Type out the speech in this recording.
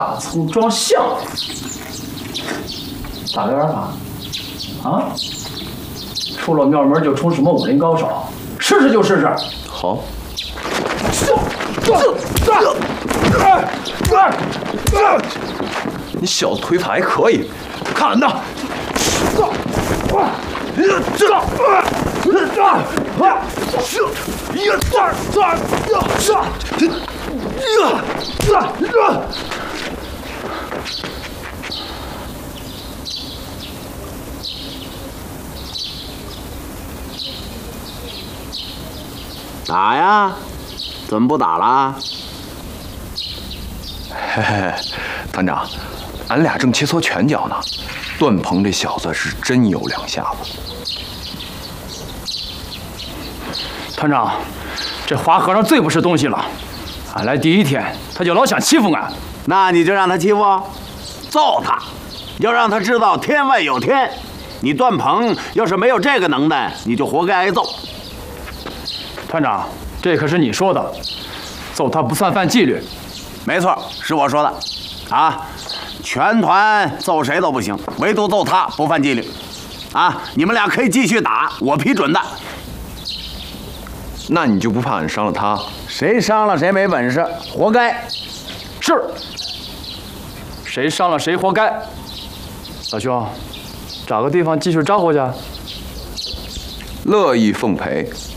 大葱装项链，打个样啊？啊？出了庙门就冲什么武林高手？试试就试试。 好。你小子腿法还可以，看的。 打呀？怎么不打了？ 嘿嘿，团长，俺俩正切磋拳脚呢。段鹏这小子是真有两下子。 团长，这花和尚最不是东西了。俺来第一天，他就老想欺负俺。 那你就让他欺负，揍他，要让他知道天外有天。你段鹏要是没有这个能耐，你就活该挨揍。 团长，这可是你说的，揍他不算犯纪律。 没错，是我说的。啊，全团揍谁都不行，唯独揍他不犯纪律。啊，你们俩可以继续打，我批准的。 那你就不怕俺伤了他？ 谁伤了谁没本事，活该。 是。谁伤了谁活该。老兄，找个地方继续招呼去。 乐意奉陪。